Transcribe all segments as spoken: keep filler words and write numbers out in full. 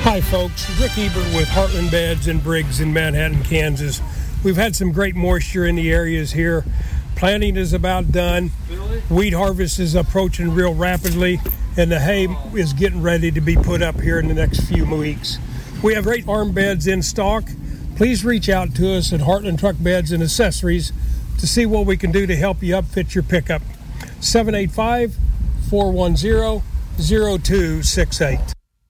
Hi folks, Rick Ebert with Heartland Beds and Briggs in Manhattan, Kansas. We've had some great moisture in the areas here. Planting is about done. Wheat harvest is approaching real rapidly, and the hay is getting ready to be put up here in the next few weeks. We have great farm beds in stock. Please reach out to us at Heartland Truck Beds and Accessories to see what we can do to help you upfit your pickup. seven eight five, four one zero, zero two six eight.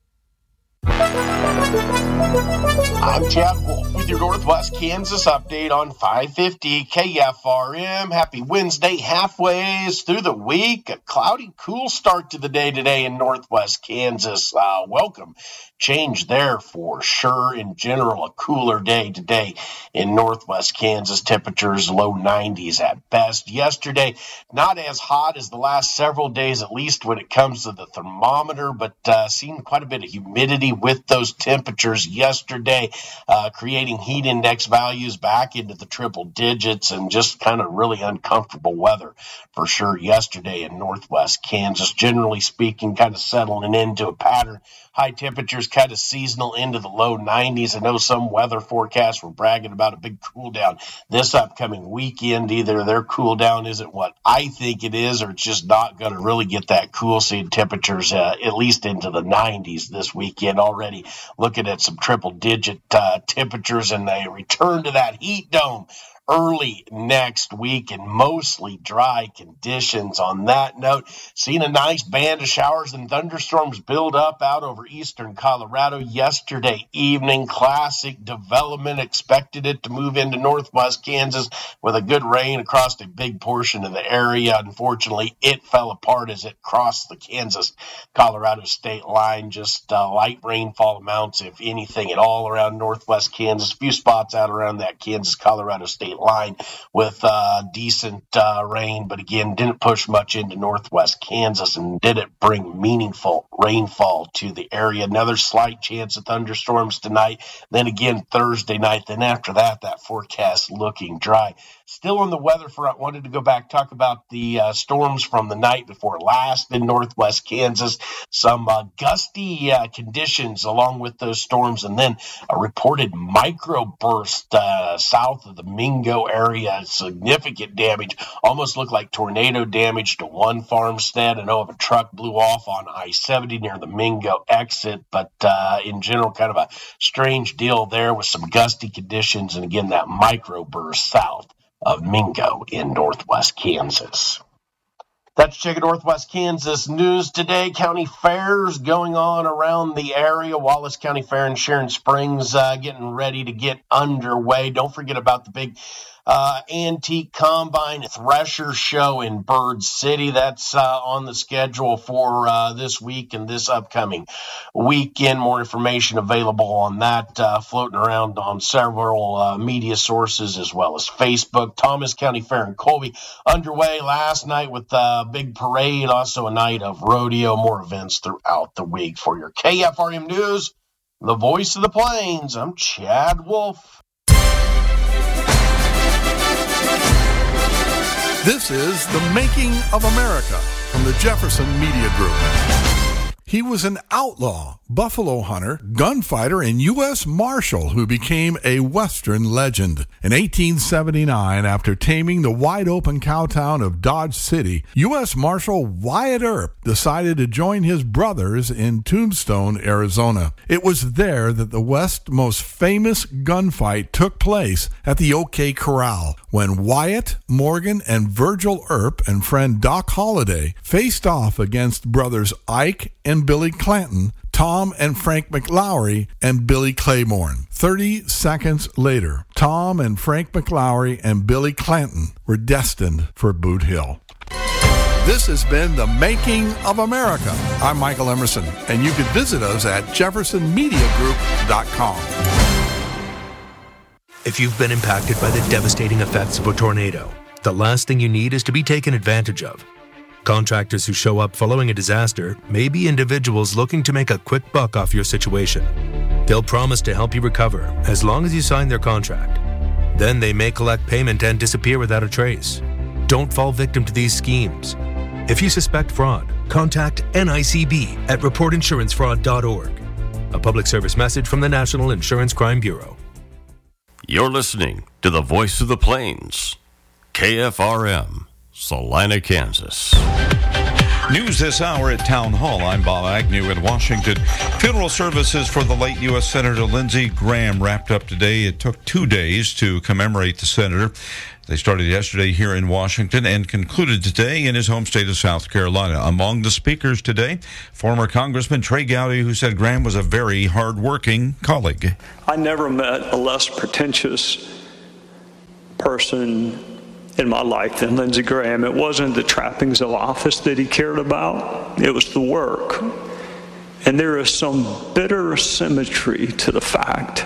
I'm Chad Wolf with your Northwest Kansas update on five fifty K F R M. Happy Wednesday, halfway through the week. A cloudy, cool start to the day today in Northwest Kansas. Uh, welcome. Change there for sure. In general, a cooler day today in Northwest Kansas. Temperatures low nineties at best. Yesterday, not as hot as the last several days, at least when it comes to the thermometer, but uh, seen quite a bit of humidity with those temperatures yesterday, uh, creating heat index values back into the triple digits and just kind of really uncomfortable weather for sure yesterday in Northwest Kansas. Generally speaking, kind of settling into a pattern. High temperatures kind of seasonal into the low nineties. I know some weather forecasts were bragging about a big cool down this upcoming weekend. Either their cool down isn't what I think it is, or it's just not going to really get that cool. Seeing temperatures uh, at least into the nineties this weekend already. Looking at some triple digit uh, temperatures, and they return to that heat dome early next week in mostly dry conditions. On that note, seen a nice band of showers and thunderstorms build up out over eastern Colorado yesterday evening. Classic development. Expected it to move into Northwest Kansas with a good rain across a big portion of the area. Unfortunately, it fell apart as it crossed the Kansas-Colorado state line. Just uh, light rainfall amounts, if anything at all, around Northwest Kansas. A few spots out around that Kansas-Colorado state line with uh, decent uh, rain, but again, didn't push much into Northwest Kansas and didn't bring meaningful rainfall to the area. Another slight chance of thunderstorms tonight, then again Thursday night. Then after that, that forecast looking dry. Still on the weather front, wanted to go back, talk about the uh, storms from the night before last in Northwest Kansas. Some uh, gusty uh, conditions along with those storms, and then a reported microburst uh, south of the Mingo area. Significant damage, almost looked like tornado damage to one farmstead. I know of a truck blew off on I seventy near the Mingo exit, but uh, in general, kind of a strange deal there with some gusty conditions, and again, that microburst south of Mingo in Northwest Kansas. That's Chicken Northwest Kansas news today. County fairs going on around the area. Wallace County Fair in Sharon Springs uh, getting ready to get underway. Don't forget about the big uh, Antique Combine Thresher Show in Bird City. That's uh, on the schedule for uh, this week and this upcoming weekend. More information available on that, uh, floating around on several uh, media sources as well as Facebook. Thomas County Fair in Colby underway last night with a big parade, also a night of rodeo. More events throughout the week. For your K F R M News, the voice of the Plains, I'm Chad Wolf. This is The Making of America from the Jefferson Media Group. He was an outlaw, buffalo hunter, gunfighter, and U S Marshal who became a Western legend. In eighteen seventy-nine, after taming the wide-open cowtown of Dodge City, U S Marshal Wyatt Earp decided to join his brothers in Tombstone, Arizona. It was there that the West's most famous gunfight took place at the OK Corral, when Wyatt, Morgan, and Virgil Earp and friend Doc Holliday faced off against brothers Ike and Billy Clanton, Tom and Frank McLaury, and Billy Claiborne. Thirty seconds later, Tom and Frank McLaury and Billy Clanton were destined for Boot Hill. This has been The Making of America. I'm Michael Emerson, and you can visit us at jefferson media group dot com. If you've been impacted by the devastating effects of a tornado, the last thing you need is to be taken advantage of. Contractors who show up following a disaster may be individuals looking to make a quick buck off your situation. They'll promise to help you recover as long as you sign their contract. Then they may collect payment and disappear without a trace. Don't fall victim to these schemes. If you suspect fraud, contact N I C B at report insurance fraud dot org. A public service message from the National Insurance Crime Bureau. You're listening to the Voice of the Plains, K F R M, Salina, Kansas. News this hour at Town Hall. I'm Bob Agnew in Washington. Funeral services for the late U S Senator Lindsey Graham wrapped up today. It took two days to commemorate the senator. They started yesterday here in Washington and concluded today in his home state of South Carolina. Among the speakers today, former Congressman Trey Gowdy, who said Graham was a very hard-working colleague. I never met a less pretentious person in my life than Lindsey Graham. It wasn't the trappings of office that he cared about. It was the work. And there is some bitter symmetry to the fact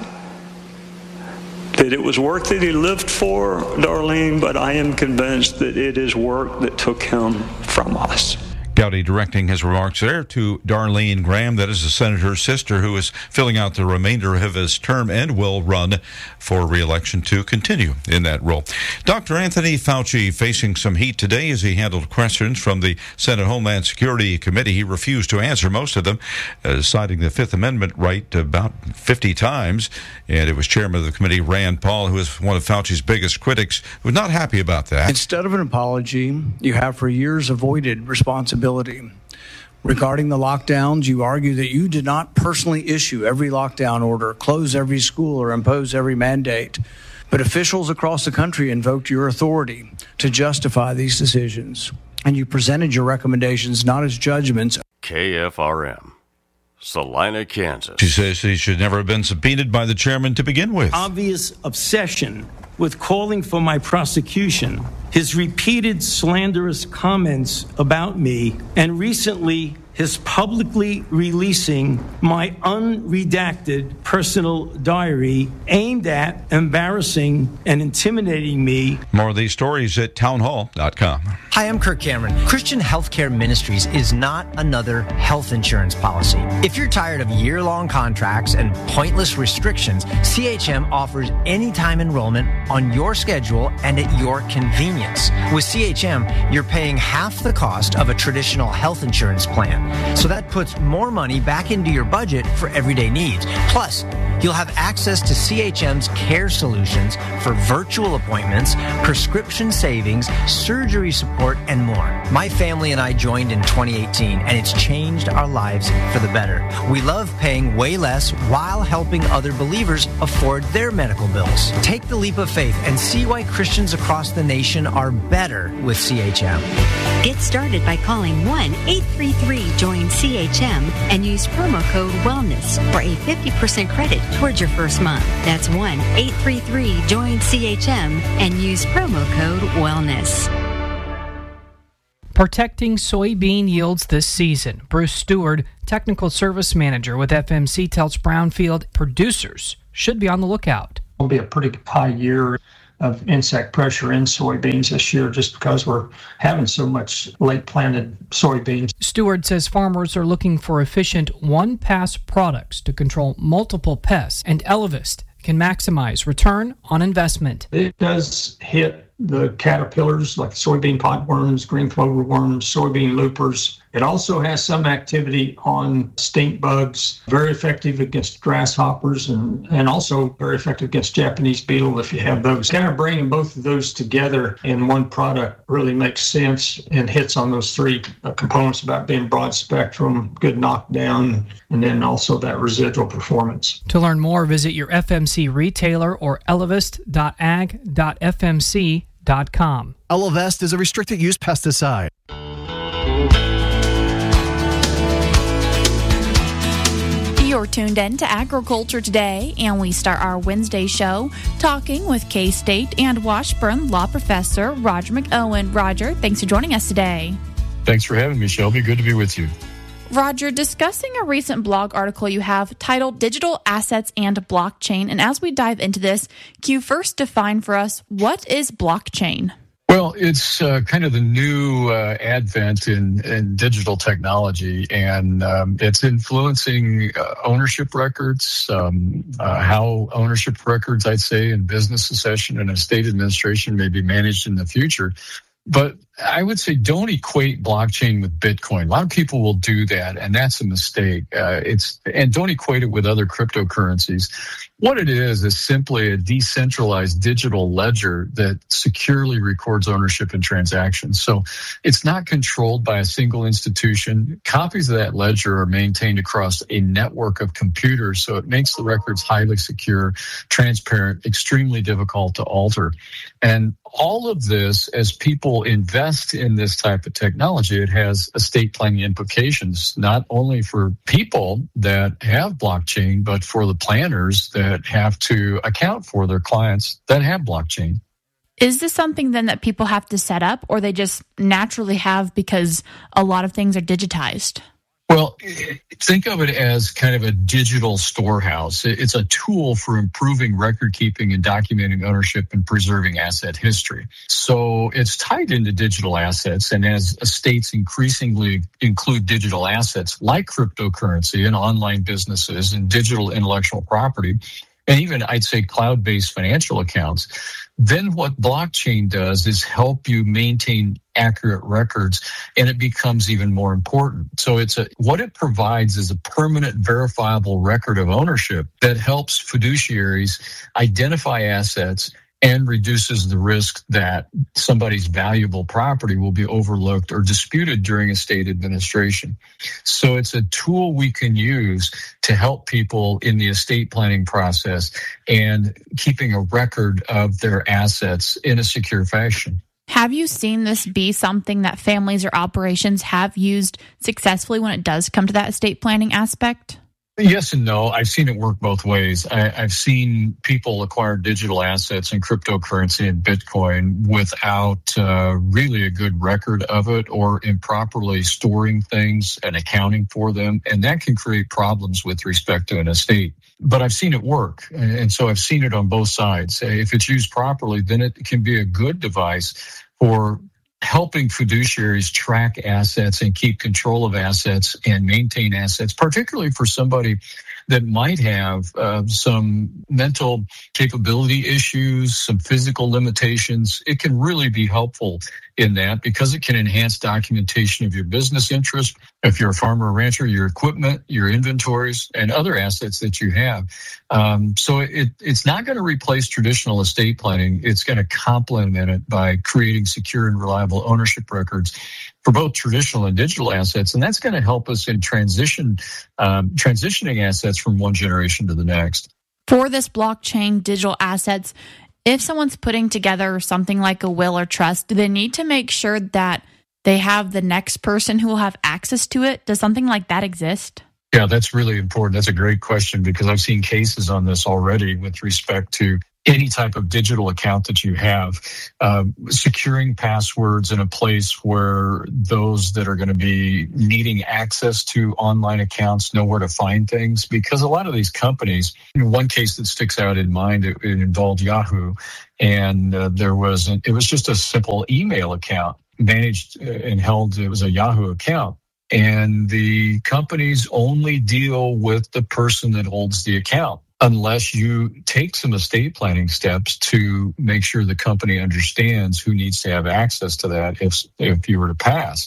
that it was work that he lived for, Darlene, but I am convinced that it is work that took him from us. Gowdy directing his remarks there to Darlene Graham, that is the senator's sister, who is filling out the remainder of his term and will run for re-election to continue in that role. Doctor Anthony Fauci facing some heat today as he handled questions from the Senate Homeland Security Committee. He refused to answer most of them, uh, citing the Fifth Amendment right about fifty times. And it was chairman of the committee, Rand Paul, who is one of Fauci's biggest critics, who was not happy about that. Instead of an apology, you have for years avoided responsibility. Regarding the lockdowns, you argue that you did not personally issue every lockdown order, close every school, or impose every mandate. But officials across the country invoked your authority to justify these decisions. And you presented your recommendations not as judgments. K F R M, Salina, Kansas. She says he should never have been subpoenaed by the chairman to begin with. Obvious obsession with calling for my prosecution, his repeated slanderous comments about me, and recently his publicly releasing my unredacted personal diary aimed at embarrassing and intimidating me. More of these stories at townhall dot com. Hi, I'm Kirk Cameron. Christian Healthcare Ministries is not another health insurance policy. If you're tired of year-long contracts and pointless restrictions, C H M offers anytime enrollment on your schedule and at your convenience. With C H M, you're paying half the cost of a traditional health insurance plan. So that puts more money back into your budget for everyday needs. Plus, you'll have access to C H M's care solutions for virtual appointments, prescription savings, surgery support, and more. My family and I joined in twenty eighteen, and it's changed our lives for the better. We love paying way less while helping other believers afford their medical bills. Take the leap of faith and see why Christians across the nation are better with C H M. Get started by calling one eight three three join C H M and use promo code WELLNESS for a fifty percent credit towards your first month. That's one eight three three join C H M and use promo code WELLNESS. Protecting soybean yields this season. Bruce Stewart, Technical Service Manager with F M C, tells Brownfield producers should be on the lookout. It'll be a pretty high year of insect pressure in soybeans this year just because we're having so much late planted soybeans. Stewart says farmers are looking for efficient one-pass products to control multiple pests, and Elevest can maximize return on investment. It does hit the caterpillars like soybean podworms, green clover worms, soybean loopers. It also has some activity on stink bugs, very effective against grasshoppers, and, and also very effective against Japanese beetle if you have those. Kind of bringing both of those together in one product really makes sense and hits on those three uh, components about being broad spectrum, good knockdown, and then also that residual performance. To learn more, visit your F M C retailer or elevest dot ag dot f m c dot com. Elevest is a restricted use pesticide. You're tuned in to Agriculture Today, and we start our Wednesday show talking with K-State and Washburn law professor Roger McOwen. Roger, thanks for joining us today. Thanks for having me, Shelby. Good to be with you. Roger, discussing a recent blog article you have titled Digital Assets and Blockchain. And as we dive into this, can you first define for us what is blockchain? Well, it's uh, kind of the new uh, advent in, in digital technology, and um, it's influencing uh, ownership records, um, uh, how ownership records, I'd say, in business succession and estate administration may be managed in the future. But I would say don't equate blockchain with Bitcoin. A lot of people will do that, and that's a mistake. Uh, it's and don't equate it with other cryptocurrencies. What it is is simply a decentralized digital ledger that securely records ownership and transactions. So it's not controlled by a single institution. Copies of that ledger are maintained across a network of computers, so it makes the records highly secure, transparent, extremely difficult to alter. And all of this, as people invest in this type of technology, it has estate planning implications, not only for people that have blockchain, but for the planners that have to account for their clients that have blockchain. Is this something then that people have to set up, or they just naturally have because a lot of things are digitized? Well, think of it as kind of a digital storehouse. It's a tool for improving record keeping and documenting ownership and preserving asset history. So it's tied into digital assets. And as estates increasingly include digital assets like cryptocurrency and online businesses and digital intellectual property, and even I'd say cloud-based financial accounts, then what blockchain does is help you maintain accurate records, and it becomes even more important. So it's a, what it provides is a permanent verifiable record of ownership that helps fiduciaries identify assets and reduces the risk that somebody's valuable property will be overlooked or disputed during estate administration. So it's a tool we can use to help people in the estate planning process and keeping a record of their assets in a secure fashion. Have you seen this be something that families or operations have used successfully when it does come to that estate planning aspect? Yes and no. I've seen it work both ways. I, I've seen people acquire digital assets and cryptocurrency and Bitcoin without uh, really a good record of it, or improperly storing things and accounting for them. And that can create problems with respect to an estate. But I've seen it work. And so I've seen it on both sides. If it's used properly, then it can be a good device for helping fiduciaries track assets and keep control of assets and maintain assets, particularly for somebody that might have uh, some mental capability issues, some physical limitations. It can really be helpful in that because it can enhance documentation of your business interests. If you're a farmer or rancher, your equipment, your inventories, and other assets that you have. Um, so it, it's not going to replace traditional estate planning. It's going to complement it by creating secure and reliable ownership records for both traditional and digital assets. And that's going to help us in transition, um, transitioning assets from one generation to the next. For this blockchain digital assets, if someone's putting together something like a will or trust, do they need to make sure that they have the next person who will have access to it? Does something like that exist? Yeah, that's really important. That's a great question because I've seen cases on this already with respect to any type of digital account that you have, um, securing passwords in a place where those that are going to be needing access to online accounts know where to find things. Because a lot of these companies, you know, one case that sticks out in mind, it, it involved Yahoo, and uh, there was an, it was just a simple email account managed and held. It was a Yahoo account. And the companies only deal with the person that holds the account, unless you take some estate planning steps to make sure the company understands who needs to have access to that if if you were to pass.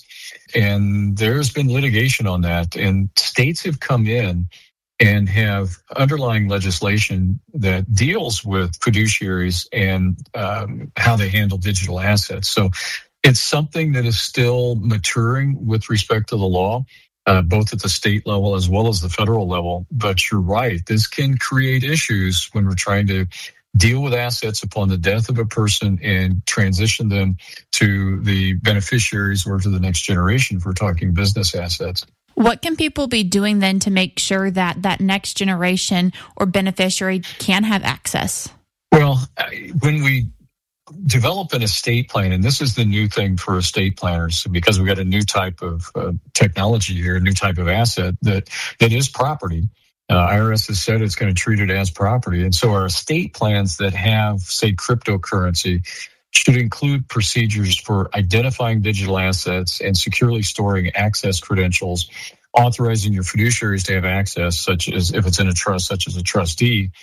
And there's been litigation on that, and states have come in and have underlying legislation that deals with fiduciaries and um, how they handle digital assets. So it's something that is still maturing with respect to the law. Uh, both at the state level as well as the federal level. But you're right, this can create issues when we're trying to deal with assets upon the death of a person and transition them to the beneficiaries or to the next generation if we're talking business assets. What can people be doing then to make sure that that next generation or beneficiary can have access? Well, when we develop an estate plan, and this is the new thing for estate planners because we've got a new type of uh, technology here, a new type of asset that that is property. Uh, I R S has said it's going to treat it as property. And so our estate plans that have, say, cryptocurrency should include procedures for identifying digital assets and securely storing access credentials, authorizing your fiduciaries to have access, such as if it's in a trust, such as a trustee,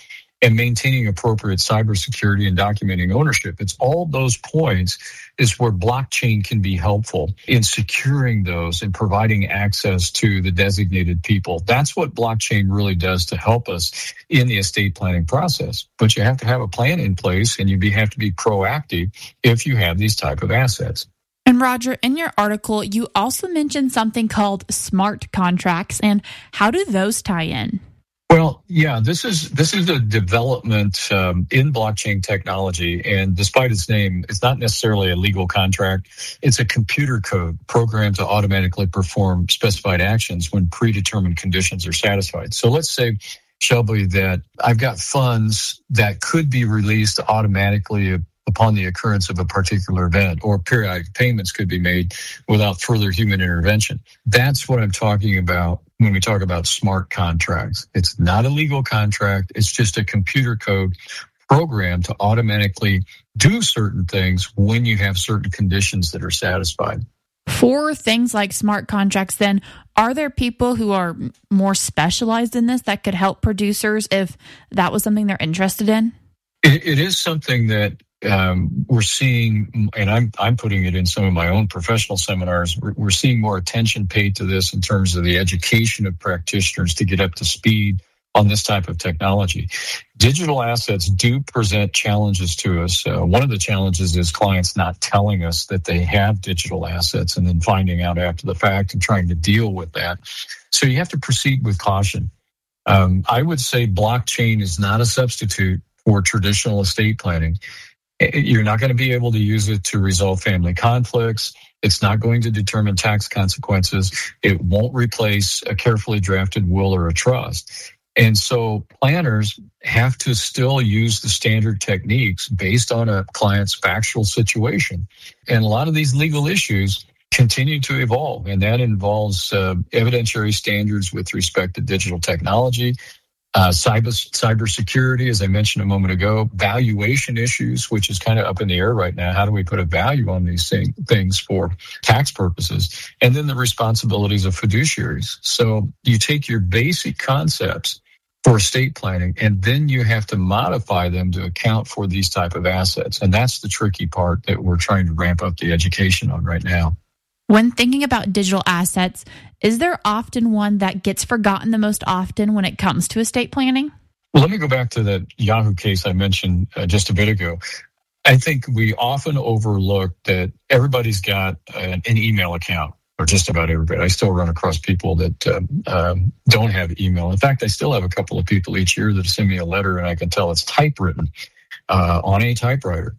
and maintaining appropriate cybersecurity and documenting ownership. It's all those points is where blockchain can be helpful in securing those and providing access to the designated people. That's what blockchain really does to help us in the estate planning process. But you have to have a plan in place, and you have to be proactive if you have these type of assets. And Roger, in your article, you also mentioned something called smart contracts. And how do those tie in? Well, yeah, this is this is a development um, in blockchain technology, and despite its name, it's not necessarily a legal contract. It's a computer code programmed to automatically perform specified actions when predetermined conditions are satisfied. So let's say, Shelby, that I've got funds that could be released automatically upon the occurrence of a particular event, or periodic payments could be made without further human intervention. That's what I'm talking about when we talk about smart contracts. It's not a legal contract. It's just a computer code programmed to automatically do certain things when you have certain conditions that are satisfied. For things like smart contracts, then, are there people who are more specialized in this that could help producers if that was something they're interested in? It, it is something that Um, we're seeing, and I'm I'm putting it in some of my own professional seminars, we're, we're seeing more attention paid to this in terms of the education of practitioners to get up to speed on this type of technology. Digital assets do present challenges to us. Uh, one of the challenges is clients not telling us that they have digital assets and then finding out after the fact and trying to deal with that. So you have to proceed with caution. Um, I would say blockchain is not a substitute for traditional estate planning. You're not going to be able to use it to resolve family conflicts. It's not going to determine tax consequences. It won't replace a carefully drafted will or a trust. And so planners have to still use the standard techniques based on a client's factual situation. And a lot of these legal issues continue to evolve, and that involves uh, evidentiary standards with respect to digital technology, Uh, cyber cybersecurity, as I mentioned a moment ago, valuation issues, which is kind of up in the air right now. How do we put a value on these thing, things for tax purposes? And then the responsibilities of fiduciaries. So you take your basic concepts for estate planning, and then you have to modify them to account for these type of assets. And that's the tricky part that we're trying to ramp up the education on right now. When thinking about digital assets, is there often one that gets forgotten the most often when it comes to estate planning? Well, let me go back to that Yahoo case I mentioned uh, just a bit ago. I think we often overlook that everybody's got an, an email account, or just about everybody. I still run across people that um, um, don't have email. In fact, I still have a couple of people each year that send me a letter, and I can tell it's typewritten uh, on a typewriter.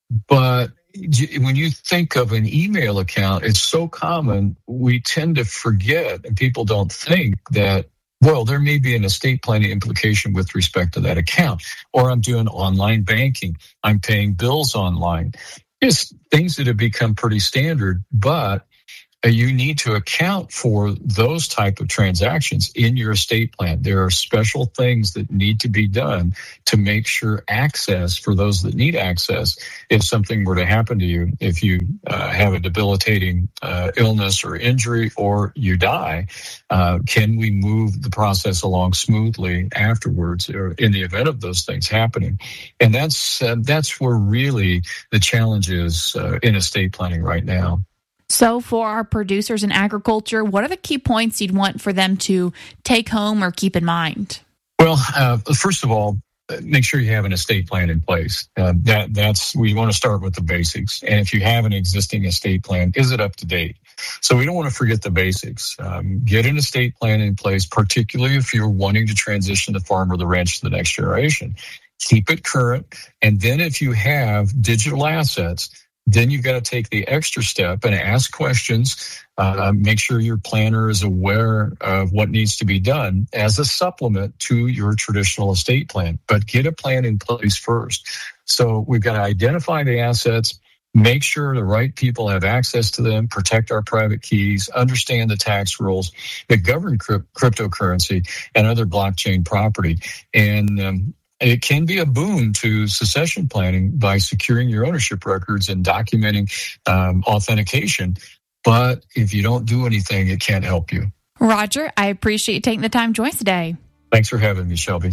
But when you think of an email account, it's so common, we tend to forget, and people don't think that, well, there may be an estate planning implication with respect to that account, or I'm doing online banking, I'm paying bills online. It's things that have become pretty standard, but you need to account for those type of transactions in your estate plan. There are special things that need to be done to make sure access for those that need access, if something were to happen to you, if you uh, have a debilitating uh, illness or injury, or you die, uh, can we move the process along smoothly afterwards, or in the event of those things happening? And that's uh, that's where really the challenge is uh, in estate planning right now. So for our producers in agriculture, what are the key points you'd want for them to take home or keep in mind? Well, uh, first of all, make sure you have an estate plan in place. Uh, that that's we want to start with the basics. And if you have an existing estate plan, is it up to date? So we don't want to forget the basics. Um, get an estate plan in place, particularly if you're wanting to transition the farm or the ranch to the next generation. Keep it current. And then if you have digital assets, then you've got to take the extra step and ask questions. Uh, make sure your planner is aware of what needs to be done as a supplement to your traditional estate plan. But get a plan in place first. So we've got to identify the assets, make sure the right people have access to them, protect our private keys, understand the tax rules that govern crypt- cryptocurrency and other blockchain property. And um, it can be a boon to succession planning by securing your ownership records and documenting um, authentication. But if you don't do anything, it can't help you. Roger, I appreciate you taking the time to join us today. Thanks for having me, Shelby.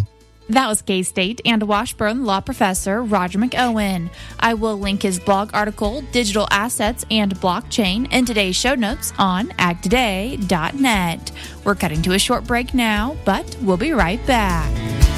That was K-State and Washburn law professor Roger McOwen. I will link his blog article, Digital Assets and Blockchain, in today's show notes on ag today dot net. We're cutting to a short break now, but we'll be right back.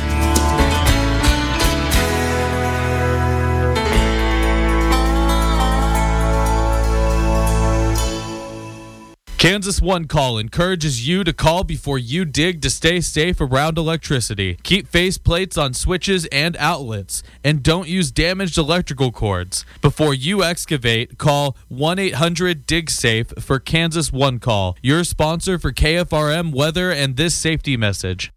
Kansas One Call encourages you to call before you dig to stay safe around electricity. Keep face plates on switches and outlets, and don't use damaged electrical cords. Before you excavate, call one eight hundred dig safe for Kansas One Call, your sponsor for K F R M weather and this safety message.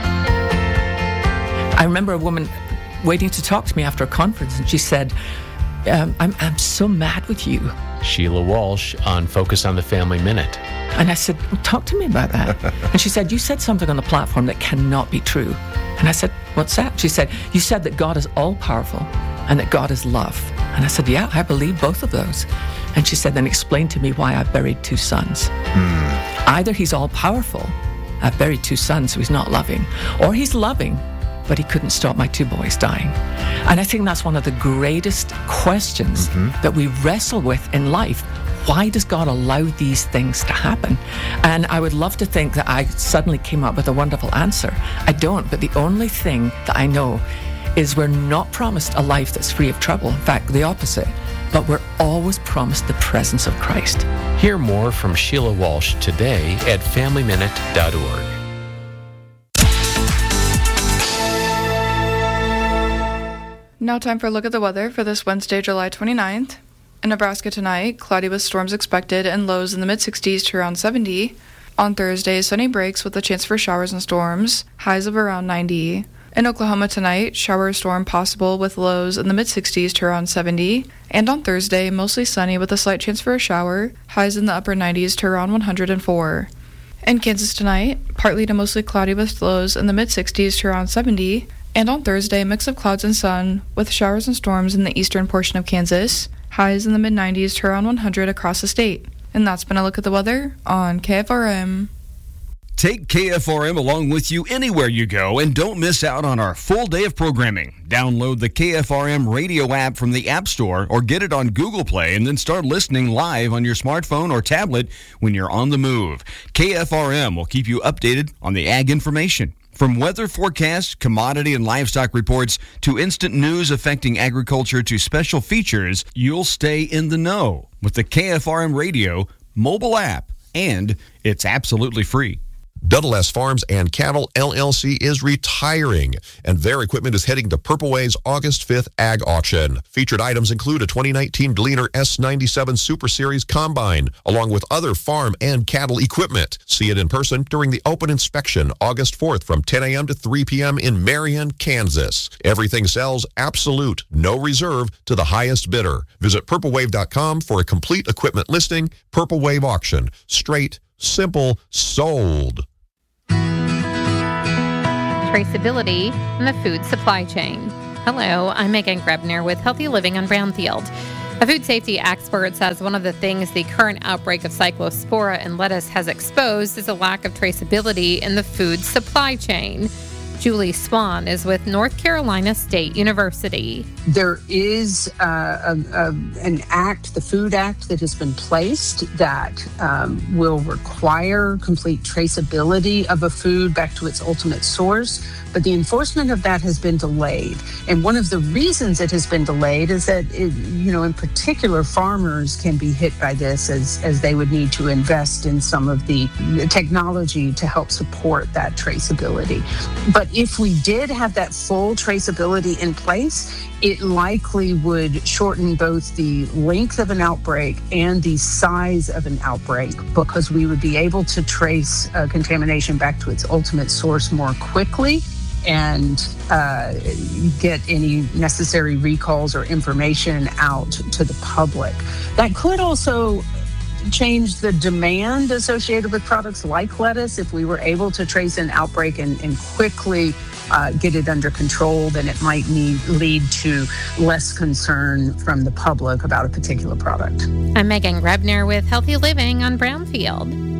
I remember a woman waiting to talk to me after a conference, and she said, um, I'm, I'm so mad with you. Sheila Walsh on Focus on the Family Minute. And I said, talk to me about that. And she said, you said something on the platform that cannot be true. And I said, what's that? She said, you said that God is all-powerful and that God is love. And I said, yeah, I believe both of those. And she said, then explain to me why I buried two sons. Hmm. Either he's all-powerful, I've buried two sons, so he's not loving, or he's loving, but he couldn't stop my two boys dying. And I think that's one of the greatest questions mm-hmm. that we wrestle with in life. Why does God allow these things to happen? And I would love to think that I suddenly came up with a wonderful answer. I don't, but the only thing that I know is we're not promised a life that's free of trouble. In fact, the opposite. But we're always promised the presence of Christ. Hear more from Sheila Walsh today at family minute dot org. Now time for a look at the weather for this Wednesday, July twenty-ninth. In Nebraska tonight, cloudy with storms expected and lows in the mid-sixties to around seventy. On Thursday, sunny breaks with a chance for showers and storms, highs of around ninety. In Oklahoma tonight, shower or storm possible with lows in the mid-sixties to around seventy. And on Thursday, mostly sunny with a slight chance for a shower, highs in the upper nineties to around one hundred four. In Kansas tonight, partly to mostly cloudy with lows in the mid-sixties to around seventy. And on Thursday, mix of clouds and sun, with showers and storms in the eastern portion of Kansas, highs in the mid-nineties to around one hundred across the state. And that's been a look at the weather on K F R M. Take K F R M along with you anywhere you go and don't miss out on our full day of programming. Download the K F R M radio app from the App Store or get it on Google Play and then start listening live on your smartphone or tablet when you're on the move. K F R M will keep you updated on the ag information. From weather forecasts, commodity and livestock reports, to instant news affecting agriculture to special features, you'll stay in the know with the K F R M radio mobile app, and it's absolutely free. Double S Farms and Cattle L L C is retiring, and their equipment is heading to Purple Wave's August fifth Ag Auction. Featured items include a twenty nineteen Gleaner S ninety-seven Super Series Combine, along with other farm and cattle equipment. See it in person during the open inspection August fourth from ten a.m. to three p.m. in Marion, Kansas. Everything sells absolute, no reserve, to the highest bidder. Visit purple wave dot com for a complete equipment listing. Purple Wave Auction. Straight, simple, sold. Traceability in the food supply chain. Hello, I'm Megan Grebner with Healthy Living on Brownfield. A food safety expert says one of the things the current outbreak of Cyclospora in lettuce has exposed is a lack of traceability in the food supply chain. Julie Swan is with North Carolina State University. There is uh, a, a, an act, the Food Act, that has been placed that um, will require complete traceability of a food back to its ultimate source, but the enforcement of that has been delayed. And one of the reasons it has been delayed is that, it, you know, in particular, farmers can be hit by this as, as they would need to invest in some of the technology to help support that traceability. But if we did have that full traceability in place, it likely would shorten both the length of an outbreak and the size of an outbreak, because we would be able to trace uh, contamination back to its ultimate source more quickly and uh, get any necessary recalls or information out to the public. That could also change the demand associated with products like lettuce. If we were able to trace an outbreak and, and quickly uh, get it under control, then it might need, lead to less concern from the public about a particular product. I'm Megan Grebner with Healthy Living on Brownfield.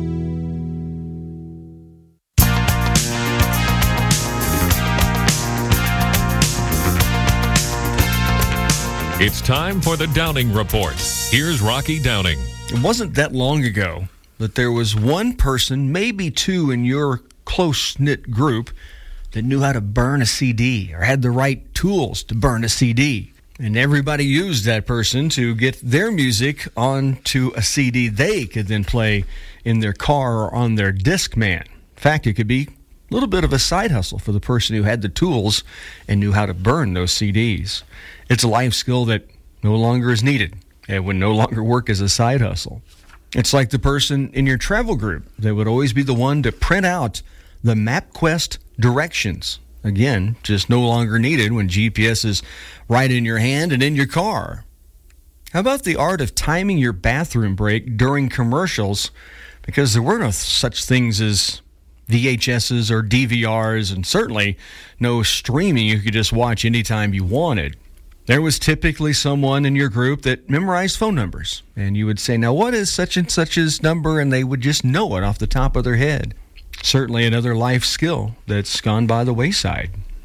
It's time for the Downing Report. Here's Rocky Downing. It wasn't that long ago that there was one person, maybe two in your close-knit group, that knew how to burn a C D or had the right tools to burn a C D. And everybody used that person to get their music onto a C D they could then play in their car or on their Discman. In fact, it could be a little bit of a side hustle for the person who had the tools and knew how to burn those C Ds. It's a life skill that no longer is needed and would no longer work as a side hustle. It's like the person in your travel group that would always be the one to print out the MapQuest directions. Again, just no longer needed when G P S is right in your hand and in your car. How about the art of timing your bathroom break during commercials? Because there were no such things as V H S's or D V Rs, and certainly no streaming you could just watch anytime you wanted. There was typically someone in your group that memorized phone numbers, and you would say, now what is such and such's number? And they would just know it off the top of their head. Certainly another life skill that's gone by the wayside.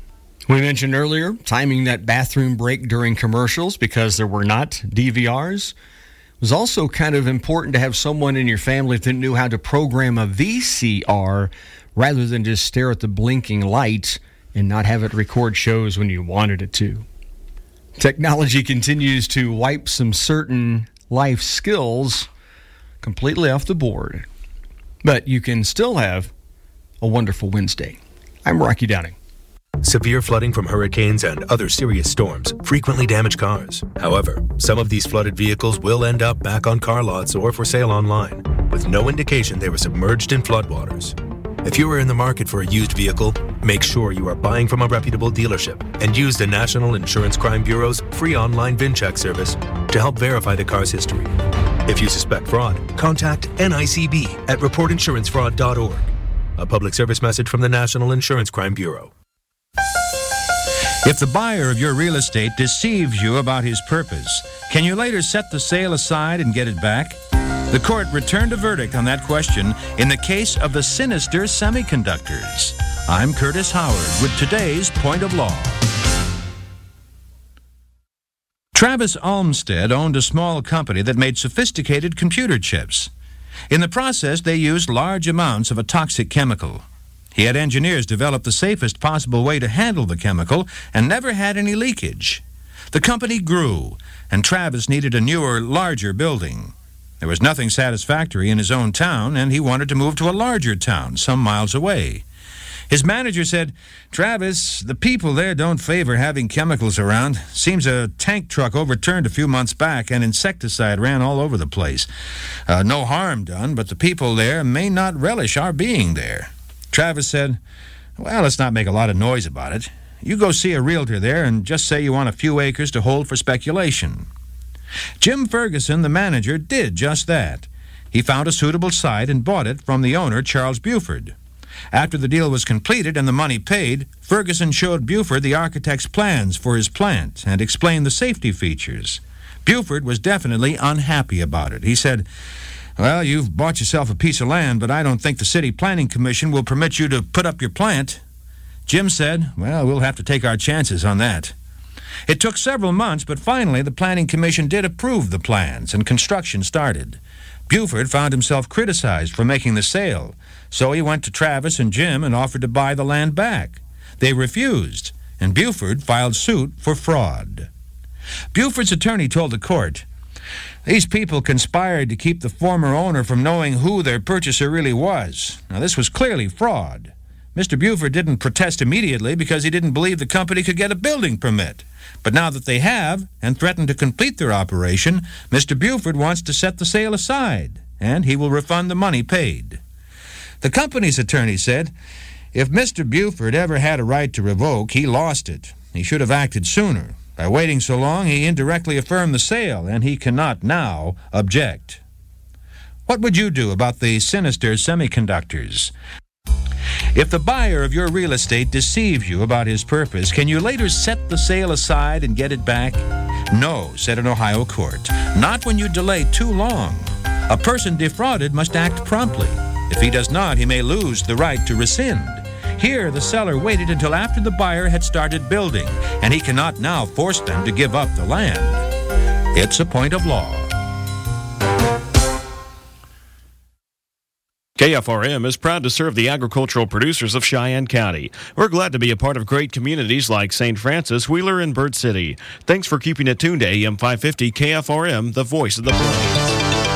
We mentioned earlier timing that bathroom break during commercials because there were not D V Rs. It was also kind of important to have someone in your family that knew how to program a V C R rather than just stare at the blinking light and not have it record shows when you wanted it to. Technology continues to wipe some certain life skills completely off the board. But you can still have a wonderful Wednesday. I'm Rocky Downing. Severe flooding from hurricanes and other serious storms frequently damage cars. However, some of these flooded vehicles will end up back on car lots or for sale online, with no indication they were submerged in floodwaters. If you are in the market for a used vehicle, make sure you are buying from a reputable dealership and use the National Insurance Crime Bureau's free online VIN check service to help verify the car's history. If you suspect fraud, contact N I C B at report insurance fraud dot org. A public service message from the National Insurance Crime Bureau. If the buyer of your real estate deceives you about his purpose, can you later set the sale aside and get it back? The court returned a verdict on that question in the case of the Sinister Semiconductors. I'm Curtis Howard with today's Point of Law. Travis Olmsted owned a small company that made sophisticated computer chips. In the process, they used large amounts of a toxic chemical. He had engineers develop the safest possible way to handle the chemical and never had any leakage. The company grew, and Travis needed a newer, larger building. There was nothing satisfactory in his own town, and he wanted to move to a larger town some miles away. His manager said, "Travis, the people there don't favor having chemicals around. Seems a tank truck overturned a few months back and insecticide ran all over the place. Uh, no harm done, but the people there may not relish our being there." Travis said, "Well, let's not make a lot of noise about it. You go see a realtor there and just say you want a few acres to hold for speculation." Jim Ferguson, the manager, did just that. He found a suitable site and bought it from the owner, Charles Buford. After the deal was completed and the money paid, Ferguson showed Buford the architect's plans for his plant and explained the safety features. Buford was definitely unhappy about it. He said, "Well, you've bought yourself a piece of land, but I don't think the City Planning Commission will permit you to put up your plant." Jim said, "Well, we'll have to take our chances on that." It took several months, but finally the Planning Commission did approve the plans, and construction started. Buford found himself criticized for making the sale, so he went to Travis and Jim and offered to buy the land back. They refused, and Buford filed suit for fraud. Buford's attorney told the court, "These people conspired to keep the former owner from knowing who their purchaser really was. Now, this was clearly fraud. Mister Buford didn't protest immediately because he didn't believe the company could get a building permit. But now that they have, and threaten to complete their operation, Mister Buford wants to set the sale aside, and he will refund the money paid." The company's attorney said, "If Mister Buford ever had a right to revoke, he lost it. He should have acted sooner. By waiting so long, he indirectly affirmed the sale, and he cannot now object." What would you do about the Sinister Semiconductors? If the buyer of your real estate deceives you about his purpose, can you later set the sale aside and get it back? No, said an Ohio court. Not when you delay too long. A person defrauded must act promptly. If he does not, he may lose the right to rescind. Here, the seller waited until after the buyer had started building, and he cannot now force them to give up the land. It's a point of law. K F R M is proud to serve the agricultural producers of Cheyenne County. We're glad to be a part of great communities like Saint Francis, Wheeler, and Bird City. Thanks for keeping it tuned to A M five fifty K F R M, the voice of the plains.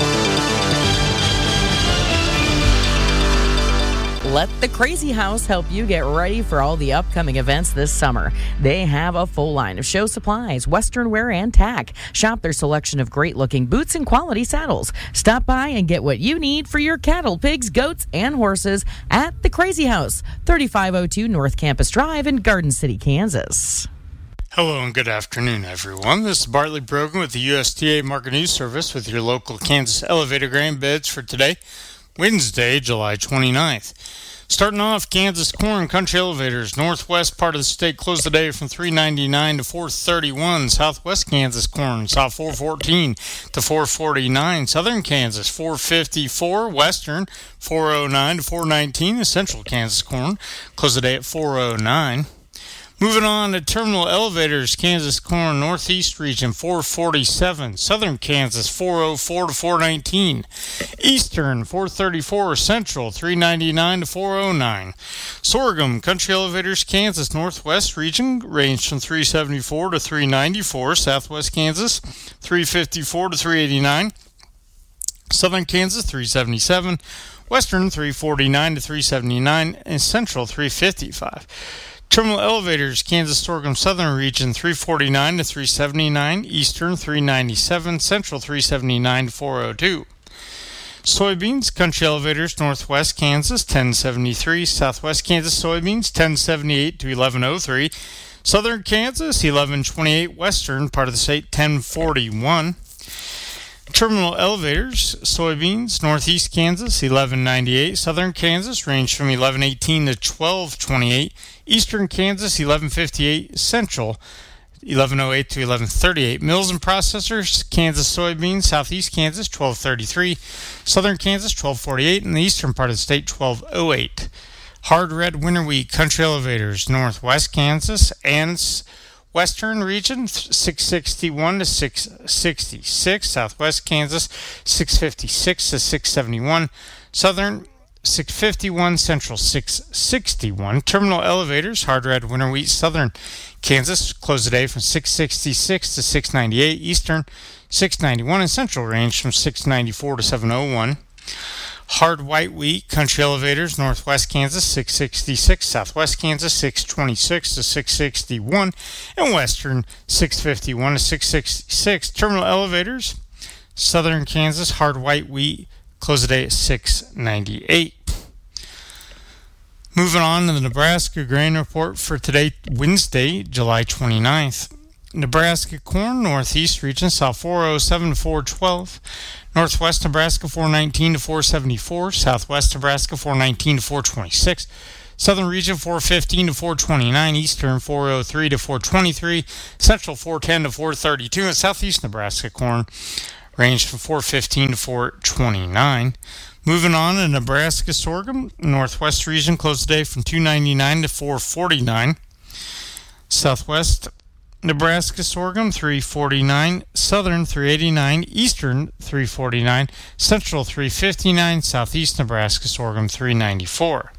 Let the Crazy House help you get ready for all the upcoming events this summer. They have a full line of show supplies, western wear, and tack. Shop their selection of great-looking boots and quality saddles. Stop by and get what you need for your cattle, pigs, goats, and horses at the Crazy House, thirty-five oh two North Campus Drive in Garden City, Kansas. Hello and good afternoon, everyone. This is Bartley Brogan with the U S D A Market News Service with your local Kansas elevator grain bids for today, Wednesday, July twenty-ninth. Starting off, Kansas corn country elevators. Northwest part of the state closed the day from three ninety-nine to four thirty-one. Southwest Kansas corn saw four fourteen to four forty-nine. Southern Kansas four fifty-four. Western four oh nine to four nineteen. The Central Kansas corn closed the day at four oh nine. Moving on to terminal elevators, Kansas corn Northeast region four forty-seven, Southern Kansas four oh four to four nineteen, Eastern four thirty-four, Central three ninety-nine to four oh nine. Sorghum country elevators, Kansas Northwest region ranged from three seventy-four to three ninety-four, Southwest Kansas three fifty-four to three eighty-nine, Southern Kansas three seventy-seven, Western three forty-nine to three seventy-nine, and Central three fifty-five. Terminal elevators, Kansas sorghum Southern region three forty-nine to three seventy-nine, Eastern three ninety-seven, Central three seventy-nine to four oh two. Soybeans, country elevators, Northwest Kansas ten seventy-three, Southwest Kansas soybeans ten seventy-eight to eleven oh three, Southern Kansas eleven twenty-eight, Western part of the state ten forty-one. Terminal elevators, soybeans, Northeast Kansas eleven ninety-eight, Southern Kansas range from eleven eighteen to twelve twenty-eight, Eastern Kansas eleven fifty-eight, Central eleven oh eight to eleven thirty-eight. Mills and processors, Kansas soybeans, Southeast Kansas twelve thirty-three, Southern Kansas twelve forty-eight, and the eastern part of the state twelve oh eight. Hard red winter wheat, country elevators, Northwest Kansas and Western region six sixty-one to six sixty-six, Southwest Kansas six fifty-six to six seventy-one, Southern six fifty-one, Central six sixty-one. Terminal elevators, hard red winter wheat, Southern Kansas closed the day from six sixty-six to six ninety-eight, Eastern six ninety-one, and Central range from six ninety-four to seven oh one. Hard white wheat, country elevators, Northwest Kansas six sixty-six, Southwest Kansas six twenty-six to six sixty-one, and Western six fifty-one to six sixty-six. Terminal elevators, Southern Kansas hard white wheat closed the day at six ninety-eight. Moving on to the Nebraska grain report for today, Wednesday, July twenty-ninth. Nebraska corn, Northeast region saw four oh seven to four twelve. Northwest Nebraska four nineteen to four seventy-four. Southwest Nebraska four nineteen to four twenty-six. Southern region four fifteen to four twenty-nine. Eastern four oh three to four twenty-three. Central four ten to four thirty-two. And Southeast Nebraska corn ranged from four fifteen to four twenty-nine. Moving on to Nebraska sorghum, Northwest region closed the day from two ninety-nine to four forty-nine. Southwest Nebraska sorghum three forty-nine, Southern three eighty-nine, Eastern three forty-nine, Central three fifty-nine, Southeast Nebraska sorghum three ninety-four.